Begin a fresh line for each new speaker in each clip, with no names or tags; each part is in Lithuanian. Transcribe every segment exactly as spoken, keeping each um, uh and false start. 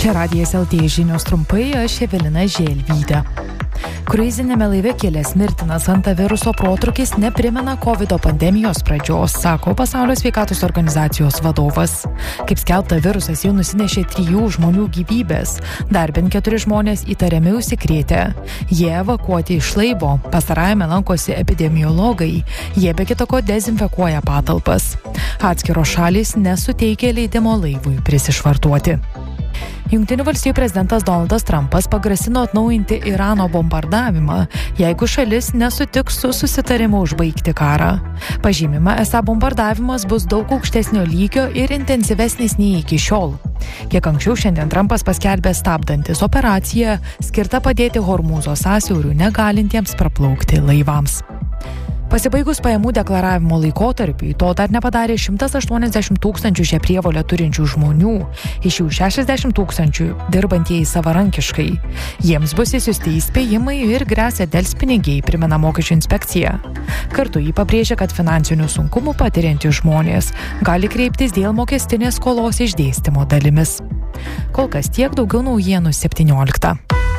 Čia Radijas L T žinios trumpai, aš Evelina Želvytė. Kruizinėme laive kilęs mirtinas antaviruso protrūkis neprimena kovido pandemijos pradžios, sako Pasaulio sveikatos organizacijos vadovas. Kaip skelbta, virusas jau nusinešė trijų žmonių gyvybės. Dar bent keturi žmonės įtariami užsikrėtę. Jie evakuoti iš laivo. Pastarajame lankosi epidemiologai. Jie be kita ko dezinfekuoja patalpas. Atskiros šalys nesuteikia leidimo laivui prisišvartuoti. Jungtinių valstijų prezidentas Donaldas Trumpas pagrasino atnaujinti Irano bombardavimą, jeigu šalis nesutiks su susitarimu užbaigti karą. Pažymima, esą bombardavimas bus daug aukštesnio lygio ir intensyvesnis nei iki šiol. Kiek anksčiau šiandien Trumpas paskelbė stabdantis operaciją, skirtą padėti Hormūzo sąsiauriu negalintiems praplaukti laivams. Pasibaigus pajamų deklaravimo laikotarpiui, to dar nepadarė šimtas aštuoniasdešimt tūkstančių šią prievolę turinčių žmonių, iš jų šešiasdešimt tūkstančių dirbantieji savarankiškai. Jiems bus išsiųsti įspėjimai ir gresia delspinigiai, primena mokesčių inspekcija. Kartu ji pabrėžia, kad finansinių sunkumų patiriantys žmonės gali kreiptis dėl mokestinės skolos išdėstymo dalimis. Kol kas tiek, daugiau naujienų septynioliktą.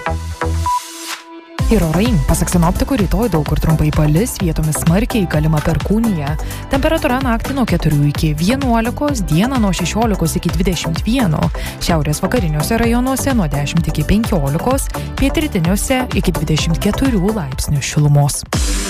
Ir orai. Pasak sinoptikų, rytoj daug kur trumpai palis, vietomis smarkiai, galima perkūnija. Temperatūra naktį nuo keturių iki vienuolikos, dieną nuo šešiolikos iki dvidešimt vieno, šiaurės vakariniuose rajonuose nuo dešimt iki penkiolikos, pietrytiniuose iki dvidešimt keturių laipsnių šilumos.